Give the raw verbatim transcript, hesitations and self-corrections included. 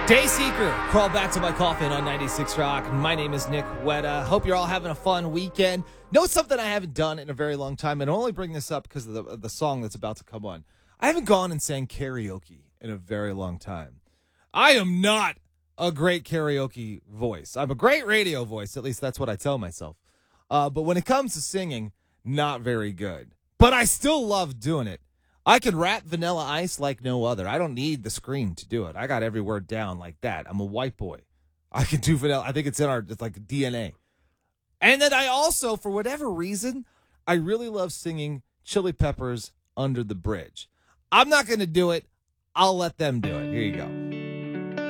Dayseeker, crawl back to my coffin on ninety-six Rock. My name is Nick Wetta. Hope you're all having a fun weekend. Know something I haven't done in a very long time, and I only bring this up because of the, of the song that's about to come on. I haven't gone and sang karaoke in a very long time. I am not a great karaoke voice. I'm a great radio voice, at least that's what I tell myself. Uh, but when it comes to singing, not very good. But I still love doing it. I can rap Vanilla Ice like no other. I don't need the screen to do it. I got every word down like that. I'm a white boy. I can do Vanilla. I think it's in our, it's like D N A. And then I also, for whatever reason, I really love singing Chili Peppers' Under the Bridge. I'm not going to do it. I'll let them do it. Here you go.